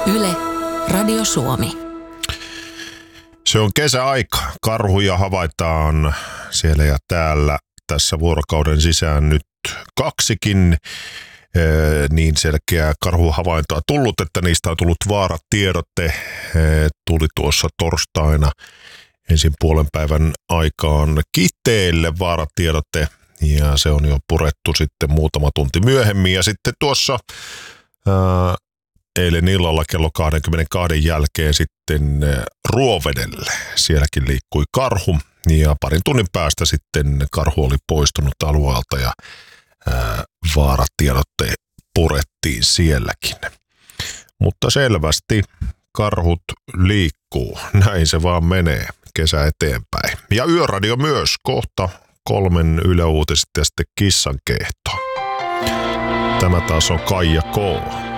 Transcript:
Yle, Radio Suomi. Se on kesäaika. Karhuja havaitaan siellä ja täällä tässä vuorokauden sisään nyt kaksikin niin selkeää karhuhavaintoa tullut, että niistä on tullut vaaratiedote. Tuli tuossa torstaina ensin puolen päivän aikaan Kiteelle vaaratiedote ja se on jo purettu sitten muutama tunti myöhemmin ja sitten tuossa eilen illalla kello 22 jälkeen sitten Ruovedelle. Sielläkin liikkui karhu ja parin tunnin päästä sitten karhu oli poistunut alueelta ja vaaratiedotte purettiin sielläkin. Mutta selvästi karhut liikkuu. Näin se vaan menee. Kesä eteenpäin. Ja Yöradio myös kohta 3 Yle Uutiset ja sitten Kissankehto. Tämä taas on Kaija K.